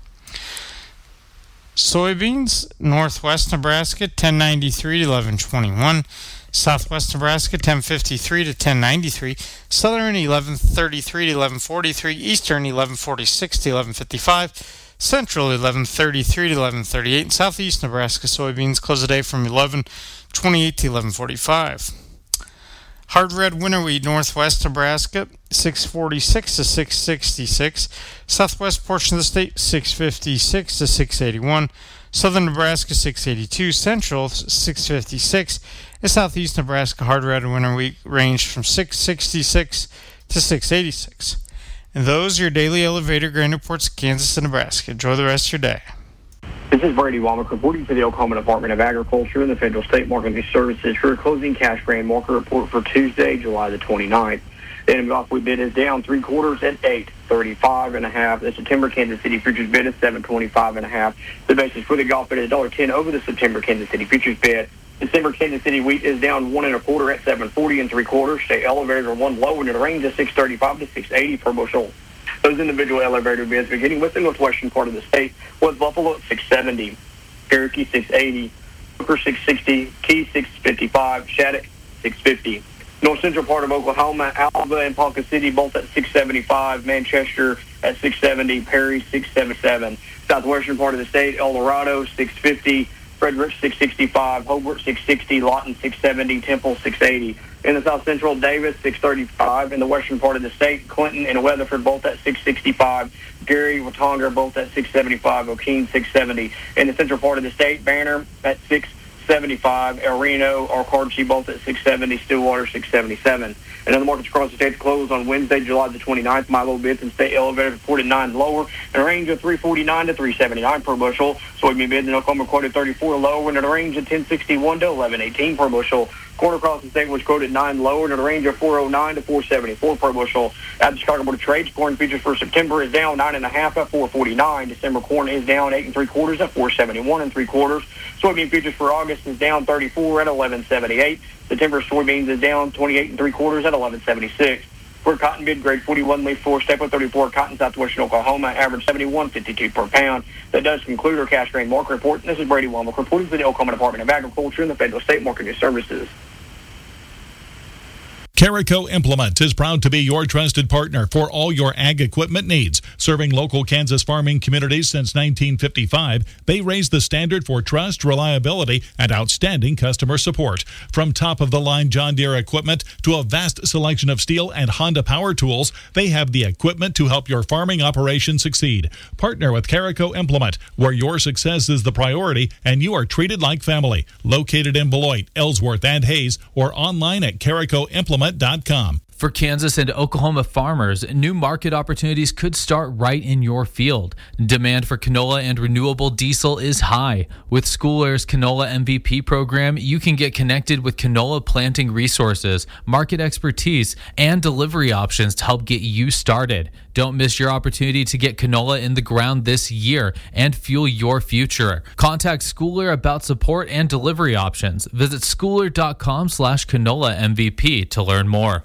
Soybeans, Northwest Nebraska ten ninety-three to eleven twenty-one, Southwest Nebraska ten fifty-three to ten ninety-three, Southern eleven thirty-three to eleven forty-three, Eastern eleven forty-six to eleven fifty-five, Central eleven thirty-three to eleven thirty-eight, and Southeast Nebraska soybeans close the day from eleven twenty-eight to eleven forty-five. Hard red winter wheat, Northwest Nebraska six forty-six to six sixty-six, Southwest portion of the state six fifty-six to six eighty-one, Southern Nebraska six eighty-two, Central six fifty-six, and Southeast Nebraska hard red winter wheat ranged from six sixty-six to six eighty-six. And those are your daily elevator grain reports of Kansas and Nebraska. Enjoy the rest of your day. This is Brady Womack reporting for the Oklahoma Department of Agriculture and the Federal State Market News Services for a closing cash grain market report for Tuesday, July the twenty-ninth. The N M Gulf wheat bid is down three quarters at eight thirty-five and a half. The September Kansas City futures bid is seven twenty-five and a half. The basis for the Gulf bid is one dollar ten over the September Kansas City futures bid December Kansas City wheat is down one and a quarter at seven forty and three quarters. State elevators are one low in the range of six thirty-five to six eighty per bushel. Those individual elevator bids beginning with the northwestern part of the state was Buffalo at six seventy, Cherokee six eighty, Hooker six sixty, Key six fifty-five, Shattuck six fifty. North central part of Oklahoma, Alva and Ponca City both at six seventy-five, Manchester at six seventy, Perry six seventy-seven. Southwestern part of the state, El Dorado six fifty, Frederick six sixty-five, Hobart six sixty, Lawton six seventy, Temple six eighty. In the south central, Davis six thirty-five. In the western part of the state, Clinton and Weatherford both at six sixty-five. Gary, Watonga both at six seventy-five. O'Keene six seventy. In the central part of the state, Banner at six seventy-five. El Reno or Cardsea both at six seventy. Stillwater six seventy-seven. And other markets across the state closed on Wednesday, July the twenty-ninth. Milo bids and state elevators reported nine lower in a range of three forty-nine to three seventy-nine per bushel. Soybean bids in Oklahoma quoted thirty-four lower in a range of ten sixty-one to eleven eighteen per bushel. Corn across the state was quoted nine lower in a range of four oh nine to four seventy-four per bushel. At the Chicago Board of Trade, corn futures for September is down nine and a half at four forty-nine. December corn is down eight and three quarters at four seventy-one and three quarters. Soybean futures for August is down thirty-four at eleven seventy-eight. September soybeans is down twenty-eight and three quarters at eleven seventy-six. For cotton bid grade forty-one leaf four staple thirty-four cotton southwestern Oklahoma average seventy-one fifty-two per pound. That does conclude our cash grain market report. This is Brady Womack reporting for the Oklahoma Department of Agriculture and the Federal State Market News Services. Carico Implement is proud to be your trusted partner for all your ag equipment needs. Serving local Kansas farming communities since nineteen fifty-five, they raise the standard for trust, reliability, and outstanding customer support. From top-of-the-line John Deere equipment to a vast selection of Steel and Honda power tools, they have the equipment to help your farming operation succeed. Partner with Carico Implement, where your success is the priority and you are treated like family. Located in Beloit, Ellsworth, and Hayes, or online at carico implement dot com. For Kansas and Oklahoma farmers, new market opportunities could start right in your field. Demand for canola and renewable diesel is high. With Schooler's Canola M V P program, you can get connected with canola planting resources, market expertise, and delivery options to help get you started. Don't miss your opportunity to get canola in the ground this year and fuel your future. Contact Schooler about support and delivery options. Visit schooler.com slash canola MVP to learn more.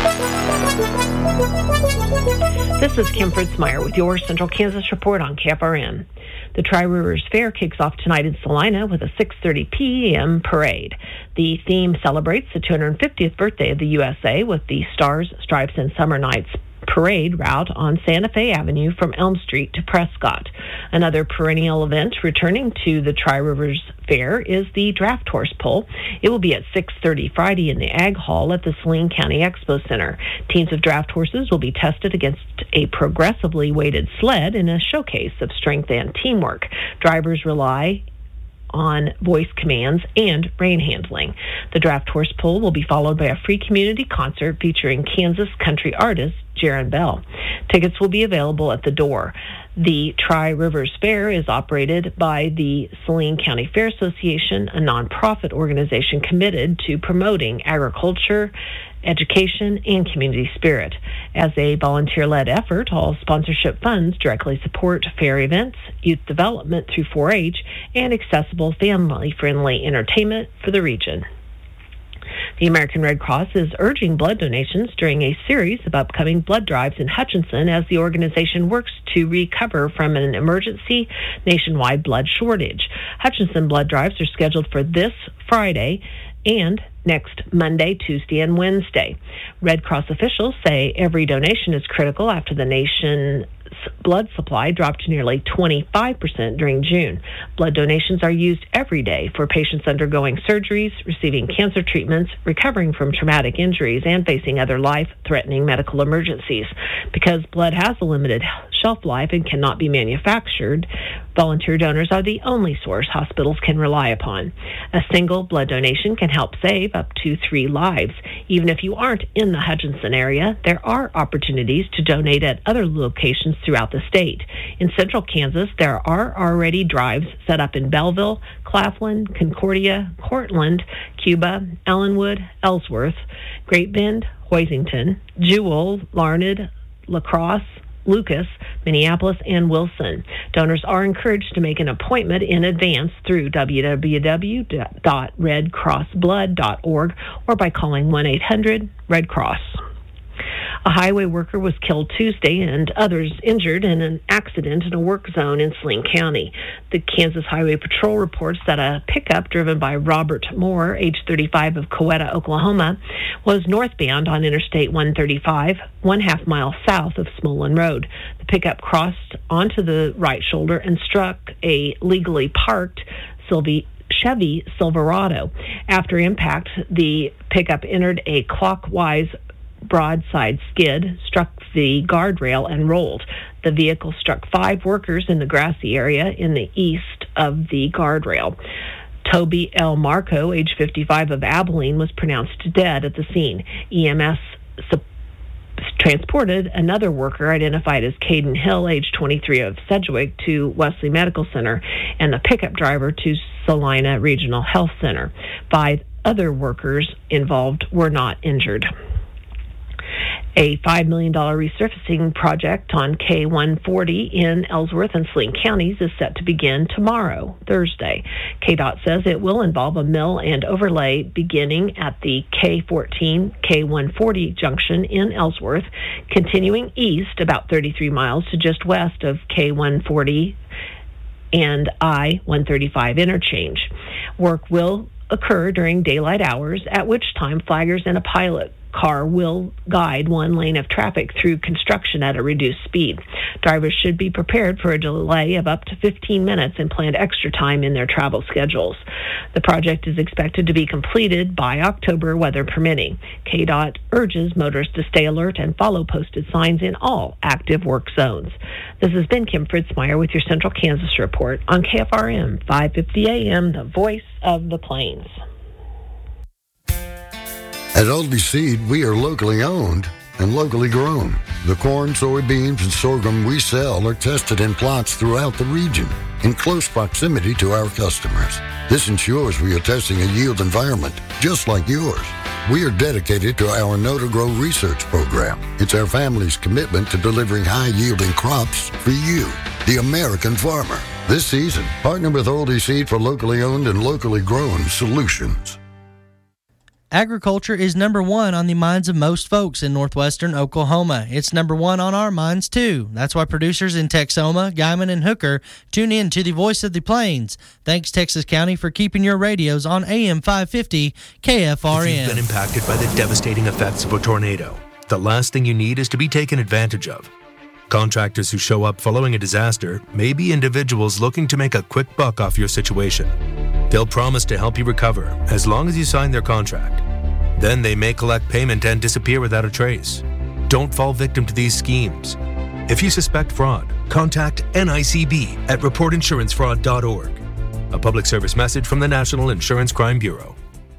This is Kim Fritzmeyer with your Central Kansas Report on K F R M. The Tri-Rivers Fair kicks off tonight in Salina with a six thirty p.m. parade. The theme celebrates the two hundred fiftieth birthday of the U S A with the Stars, Stripes, and Summer Nights parade route on Santa Fe Avenue from Elm Street to Prescott. Another perennial event returning to the Tri-Rivers Fair is the Draft Horse Pull. It will be at six thirty Friday in the Ag Hall at the Saline County Expo Center. Teams of draft horses will be tested against a progressively weighted sled in a showcase of strength and teamwork. Drivers rely on voice commands and rein handling. The Draft Horse Pull will be followed by a free community concert featuring Kansas country artist Jaron Bell. Tickets will be available at the door. The Tri-Rivers Fair is operated by the Saline County Fair Association, a nonprofit organization committed to promoting agriculture, education, and community spirit. As a volunteer-led effort, all sponsorship funds directly support fair events, youth development through four H, and accessible family-friendly entertainment for the region. The American Red Cross is urging blood donations during a series of upcoming blood drives in Hutchinson as the organization works to recover from an emergency nationwide blood shortage. Hutchinson blood drives are scheduled for this Friday and next Monday, Tuesday, and Wednesday. Red Cross officials say every donation is critical after the nation's blood supply dropped to nearly twenty-five percent during June. Blood donations are used every day for patients undergoing surgeries, receiving cancer treatments, recovering from traumatic injuries, and facing other life-threatening medical emergencies. Because blood has a limited shelf life and cannot be manufactured, volunteer donors are the only source hospitals can rely upon. A single blood donation can help save up to three lives. Even if you aren't in the Hutchinson area, there are opportunities to donate at other locations throughout the state. In central Kansas, there are already drives set up in Belleville, Claflin, Concordia, Cortland, Cuba, Ellenwood, Ellsworth, Great Bend, Hoisington, Jewell, Larned, La Crosse, Lucas, Minneapolis, and Wilson. Donors are encouraged to make an appointment in advance through w w w dot red cross blood dot org or by calling one eight hundred red cross. A highway worker was killed Tuesday and others injured in an accident in a work zone in Saline County. The Kansas Highway Patrol reports that a pickup driven by Robert Moore, age thirty-five, of Coweta, Oklahoma, was northbound on Interstate one thirty-five, one half mile south of Smolin Road. The pickup crossed onto the right shoulder and struck a legally parked Sylvie Chevy Silverado. After impact, the pickup entered a clockwise broadside skid, struck the guardrail, and rolled. The vehicle struck five workers in the grassy area in the east of the guardrail. Toby L. Marco, age fifty-five, of Abilene, was pronounced dead at the scene. E M S su- transported another worker identified as Caden Hill, age twenty-three, of Sedgwick, to Wesley Medical Center, and the pickup driver to Salina Regional Health Center. Five other workers involved were not injured. A five million dollars resurfacing project on K one forty in Ellsworth and Saline counties is set to begin tomorrow, Thursday. K D O T says it will involve a mill and overlay beginning at the K fourteen K one forty junction in Ellsworth, continuing east about thirty-three miles to just west of K one forty and I one thirty-five interchange. Work will occur during daylight hours, at which time flaggers and a pilot car will guide one lane of traffic through construction at a reduced speed. Drivers should be prepared for a delay of up to fifteen minutes and plan extra time in their travel schedules. The project is expected to be completed by October, weather permitting. K D O T urges motorists to stay alert and follow posted signs in all active work zones. This has been Kim Fritzmeyer with your Central Kansas Report on K F R M five fifty A M, the voice of the Plains. At Oldie Seed, we are locally owned and locally grown. The corn, soybeans, and sorghum we sell are tested in plots throughout the region in close proximity to our customers. This ensures we are testing a yield environment just like yours. We are dedicated to our Know to Grow research program. It's our family's commitment to delivering high-yielding crops for you, the American farmer. This season, partner with Oldie Seed for locally owned and locally grown solutions. Agriculture is number one on the minds of most folks in northwestern Oklahoma. It's number one on our minds, too. That's why producers in Texoma, Guymon, and Hooker tune in to the Voice of the Plains. Thanks, Texas County, for keeping your radios on A M five fifty K F R M. If you've been impacted by the devastating effects of a tornado, the last thing you need is to be taken advantage of. Contractors who show up following a disaster may be individuals looking to make a quick buck off your situation. They'll promise to help you recover as long as you sign their contract. Then they may collect payment and disappear without a trace. Don't fall victim to these schemes. If you suspect fraud, contact N I C B at report insurance fraud dot org. A public service message from the National Insurance Crime Bureau.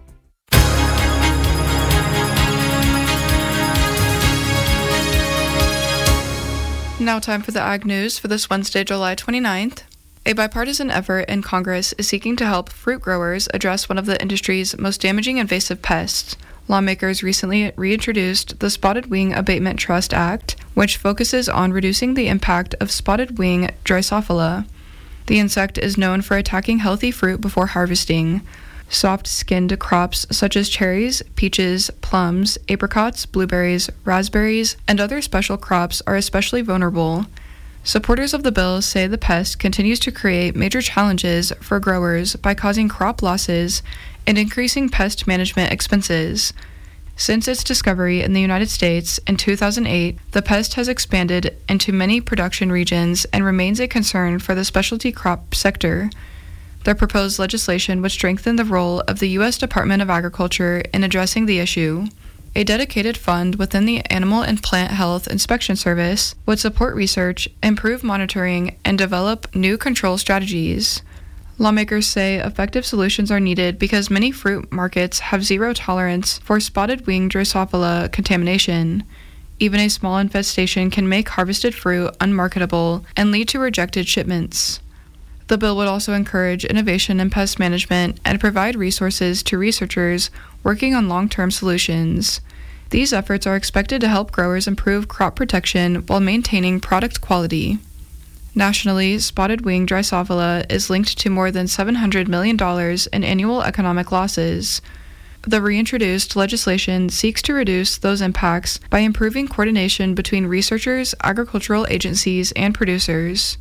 Now time for the Ag News for this Wednesday, July twenty-ninth. A bipartisan effort in Congress is seeking to help fruit growers address one of the industry's most damaging invasive pests. Lawmakers recently reintroduced the Spotted Wing Abatement Trust Act, which focuses on reducing the impact of spotted wing Drosophila. The insect is known for attacking healthy fruit before harvesting. Soft-skinned crops such as cherries, peaches, plums, apricots, blueberries, raspberries, and other special crops are especially vulnerable. Supporters of the bill say the pest continues to create major challenges for growers by causing crop losses and increasing pest management expenses. Since its discovery in the United States in two thousand eight, the pest has expanded into many production regions and remains a concern for the specialty crop sector. The proposed legislation would strengthen the role of the U S Department of Agriculture in addressing the issue. A dedicated fund within the Animal and Plant Health Inspection Service would support research, improve monitoring, and develop new control strategies. Lawmakers say effective solutions are needed because many fruit markets have zero tolerance for spotted wing Drosophila contamination. Even a small infestation can make harvested fruit unmarketable and lead to rejected shipments. The bill would also encourage innovation in pest management and provide resources to researchers working on long-term solutions. These efforts are expected to help growers improve crop protection while maintaining product quality. Nationally, spotted wing Drosophila is linked to more than seven hundred million dollars in annual economic losses. The reintroduced legislation seeks to reduce those impacts by improving coordination between researchers, agricultural agencies, and producers.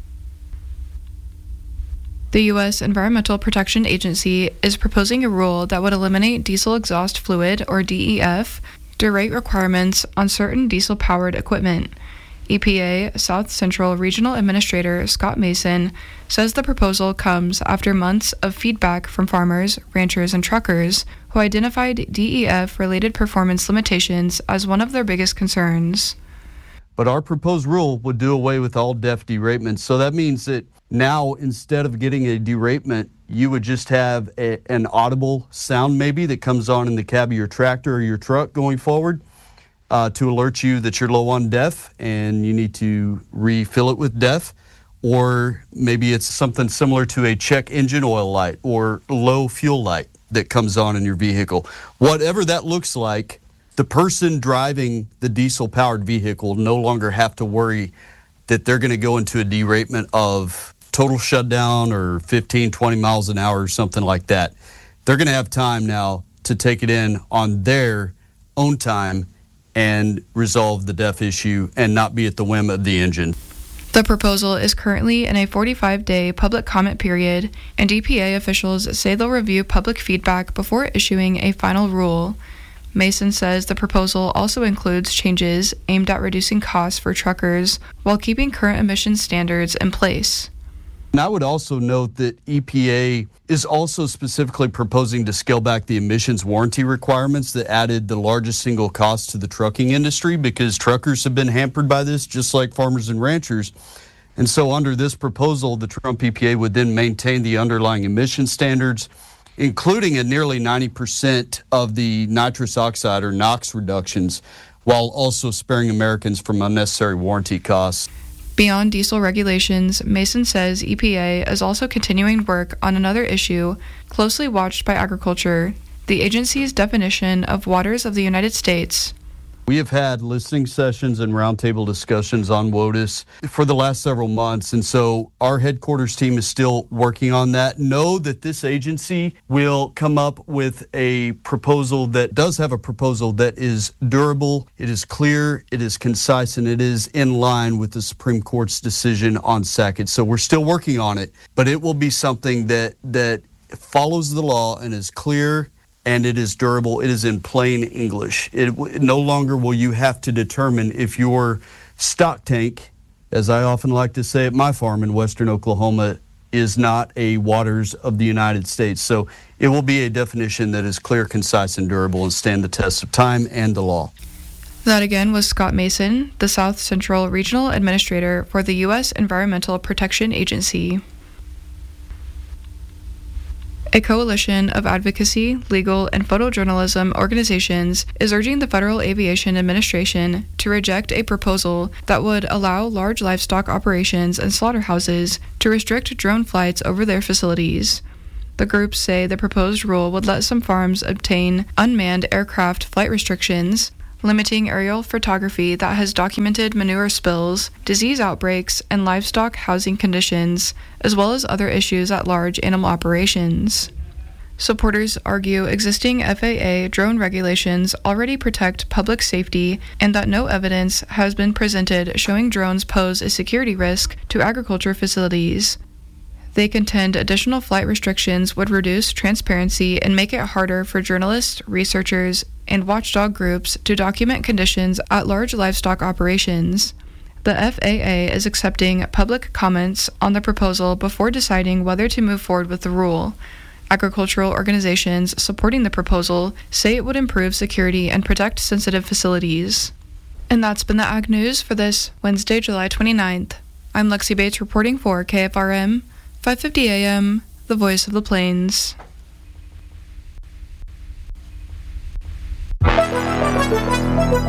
The U S Environmental Protection Agency is proposing a rule that would eliminate diesel exhaust fluid, or D E F, derate requirements on certain diesel-powered equipment. E P A South Central Regional Administrator Scott Mason says the proposal comes after months of feedback from farmers, ranchers, and truckers who identified D E F-related performance limitations as one of their biggest concerns. But our proposed rule would do away with all D E F deratements, so that means that now, instead of getting a deratement, you would just have a, an audible sound maybe that comes on in the cab of your tractor or your truck going forward uh, to alert you that you're low on D E F and you need to refill it with D E F. Or maybe it's something similar to a check engine oil light or low fuel light that comes on in your vehicle. Whatever that looks like, the person driving the diesel-powered vehicle no longer have to worry that they're going to go into a deratement of total shutdown or fifteen, twenty miles an hour or something like that. They're going to have time now to take it in on their own time and resolve the D E F issue and not be at the whim of the engine. The proposal is currently in a forty-five day public comment period, and E P A officials say they'll review public feedback before issuing a final rule. Mason says the proposal also includes changes aimed at reducing costs for truckers while keeping current emissions standards in place. And I would also note that E P A is also specifically proposing to scale back the emissions warranty requirements that added the largest single cost to the trucking industry, because truckers have been hampered by this, just like farmers and ranchers. And so under this proposal, the Trump E P A would then maintain the underlying emission standards, including a nearly ninety percent of the nitrous oxide or NOx reductions, while also sparing Americans from unnecessary warranty costs. Beyond diesel regulations, Mason says E P A is also continuing work on another issue closely watched by agriculture, the agency's definition of waters of the United States. We have had listening sessions and roundtable discussions on WOTUS for the last several months, and so our headquarters team is still working on that. Know that this agency will come up with a proposal that does have a proposal that is durable, it is clear, it is concise, and it is in line with the Supreme Court's decision on Sackett. So we're still working on it, but it will be something that that follows the law and is clear, and it is durable. It is in plain English. It, no longer will you have to determine if your stock tank, as I often like to say at my farm in western Oklahoma, is not a waters of the United States. So it will be a definition that is clear, concise, and durable and stand the test of time and the law. That again was Scott Mason, the South Central Regional Administrator for the U S Environmental Protection Agency. A coalition of advocacy, legal, and photojournalism organizations is urging the Federal Aviation Administration to reject a proposal that would allow large livestock operations and slaughterhouses to restrict drone flights over their facilities. The groups say the proposed rule would let some farms obtain unmanned aircraft flight restrictions, limiting aerial photography that has documented manure spills, disease outbreaks, and livestock housing conditions, as well as other issues at large animal operations. Supporters argue existing F A A drone regulations already protect public safety and that no evidence has been presented showing drones pose a security risk to agriculture facilities. They contend additional flight restrictions would reduce transparency and make it harder for journalists, researchers, and watchdog groups to document conditions at large livestock operations. The F A A is accepting public comments on the proposal before deciding whether to move forward with the rule. Agricultural organizations supporting the proposal say it would improve security and protect sensitive facilities. And that's been the Ag News for this Wednesday, July twenty-ninth. I'm Lexi Bates reporting for K F R M, five fifty A M, the voice of the plains.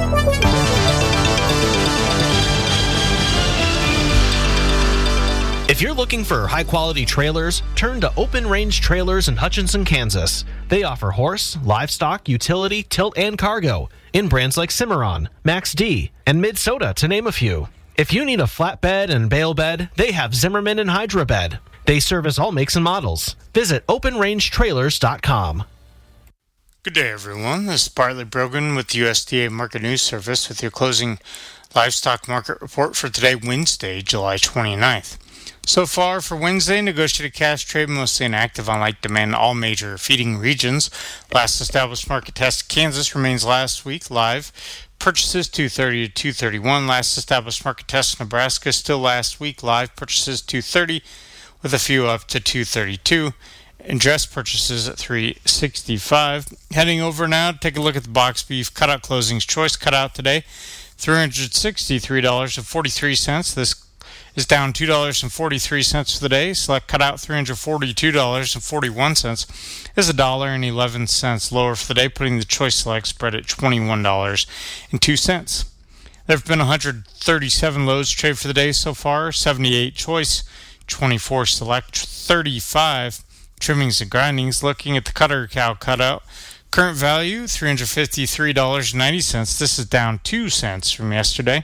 If If you're looking for high-quality trailers, turn to Open Range Trailers in Hutchinson, Kansas. They offer horse, livestock, utility, tilt, and cargo in brands like Cimarron, Max D, and Mid-Soda, to name a few. If you need a flatbed and bale bed, they have Zimmerman and Hydra Bed. They service all makes and models. Visit open range trailers dot com. Good day, everyone. This is Bartley Brogan with the U S D A Market News Service with your closing livestock market report for today, Wednesday, July twenty-ninth. So far for Wednesday, negotiated cash trade mostly inactive on light demand in all major feeding regions. Last established market test, Kansas remains last week live. Purchases two thirty to two thirty-one. Last established market test, Nebraska still last week live. Purchases two thirty with a few up to two thirty-two. And dress purchases at three sixty-five. Heading over now, take a look at the box beef cutout closings. Choice cutout today, three hundred sixty-three dollars and forty-three cents. This is down two dollars and forty-three cents for the day. Select cutout three hundred forty-two dollars and forty-one cents is a dollar and eleven cents lower for the day, putting the choice select spread at twenty-one dollars and two cents. There have been one hundred thirty-seven loads traded for the day so far, seventy-eight choice, twenty-four select, thirty-five trimmings and grindings. Looking at the cutter cow cutout, current value three hundred fifty-three dollars and ninety cents. This is down two cents from yesterday.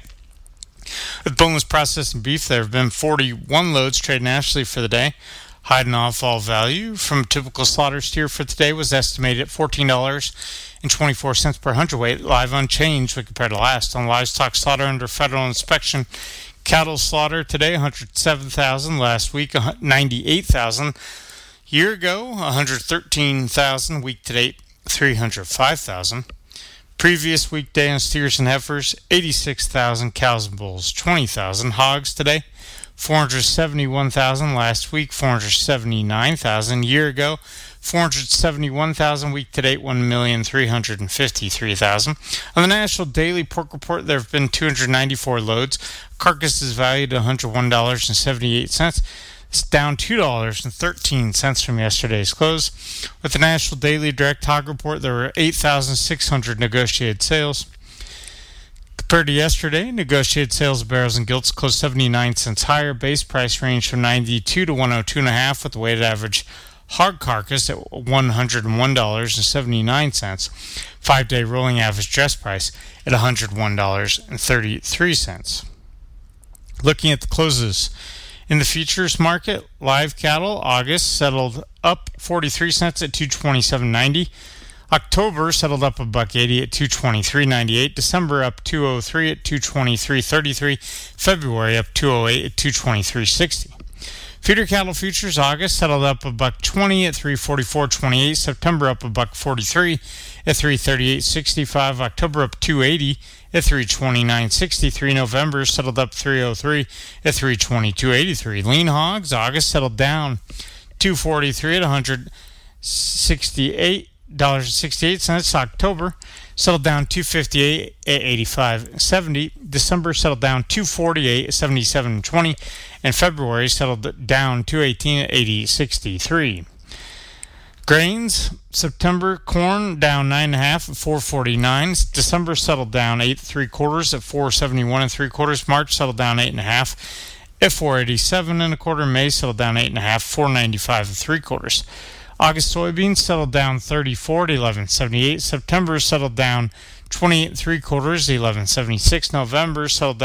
With boneless processing beef, there have been forty-one loads traded nationally for the day. Hide and offal value from typical slaughter steer for today was estimated at fourteen dollars and twenty-four cents per hundredweight, live unchanged when compared to last. On livestock slaughter under federal inspection, cattle slaughter today one hundred seven thousand, last week ninety-eight thousand, year ago one hundred thirteen thousand, week to date three hundred five thousand. Previous weekday on steers and heifers, eighty-six thousand, cows and bulls, twenty thousand. Hogs today, four hundred seventy-one thousand, last week, four hundred seventy-nine thousand, year ago, four hundred seventy-one thousand, week to date, one million three hundred fifty-three thousand. On the National Daily Pork Report, there have been two hundred ninety-four loads. Carcass is valued at one hundred one dollars and seventy-eight cents. It's down two dollars and thirteen cents from yesterday's close. With the National Daily Direct Hog Report, there were eight thousand six hundred negotiated sales. Compared to yesterday, negotiated sales of barrels and gilts closed seventy-nine cents higher. Base price ranged from ninety-two to one oh two point five, with the weighted average hog carcass at one hundred one dollars and seventy-nine cents. Five-day rolling average dress price at one hundred one dollars and thirty-three cents. Looking at the closes in the futures market, live cattle, August settled up forty-three cents at two twenty-seven ninety. October settled up a buck eighty at two twenty-three ninety-eight. December up two oh three at two twenty-three thirty-three. February up two oh eight at two twenty-three sixty. Feeder cattle futures, August settled up a buck twenty at three forty-four twenty-eight. September up a buck forty-three at three thirty-eight sixty-five. October up two eighty at three twenty-nine sixty-three. November settled up three oh three at three twenty-two eighty-three. Lean hogs, August settled down two forty-three at one hundred sixty-eight dollars and sixty-eight cents. October settled down two fifty-eight at eighty-five seventy. December settled down two forty-eight at seventy-seven twenty, and February settled down two eighteen at eighty sixty-three. Grains, September corn down nine and a half at four forty-nine. December settled down eight three quarters at four seventy-one and three quarters. March settled down eight and a half at four eighty-seven and a quarter. May settled down eight and a half, four ninety-five and three quarters. August soybeans settled down thirty-four at eleven seventy-eight. September settled down twenty-eight and three quarters, eleven seventy-six. November settled down